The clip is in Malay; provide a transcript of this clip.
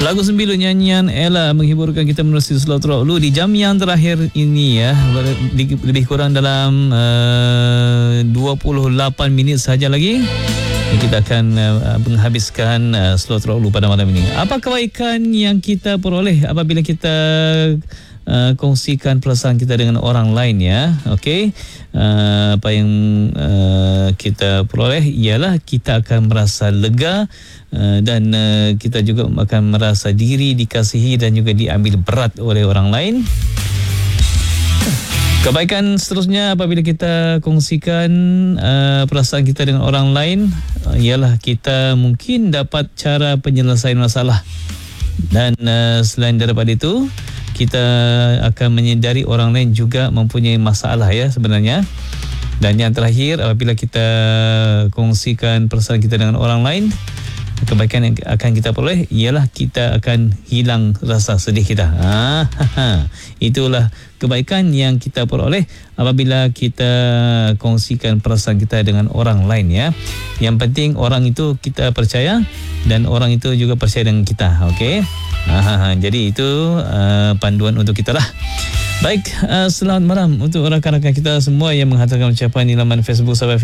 Lagu Sembilu nyanyian Ella menghiburkan kita menerusi Selawat Ulu di jam yang terakhir ini ya. Lebih kurang dalam 28 minit sahaja lagi kita akan menghabiskan Selawat Ulu pada malam ini. Apa kebaikan yang kita peroleh apabila kita kongsikan perasaan kita dengan orang lain ya. Okey. Apa yang kita peroleh ialah kita akan merasa lega dan kita juga akan merasa diri dikasihi dan juga diambil berat oleh orang lain. Kebaikan seterusnya apabila kita kongsikan perasaan kita dengan orang lain ialah kita mungkin dapat cara penyelesaian masalah. Dan selain daripada itu, kita akan menyedari orang lain juga mempunyai masalah ya sebenarnya. Dan yang terakhir, apabila kita kongsikan perasaan kita dengan orang lain, kebaikan yang akan kita peroleh ialah kita akan hilang rasa sedih kita. Itulah kebaikan yang kita peroleh apabila kita kongsikan perasaan kita dengan orang lain ya. Yang penting orang itu kita percaya dan orang itu juga percaya dengan kita. Okey. Jadi itu panduan untuk kita lah. Baik, selamat malam untuk rakan-rakan kita semua yang menghantarkan ucapan di laman Facebook Sabah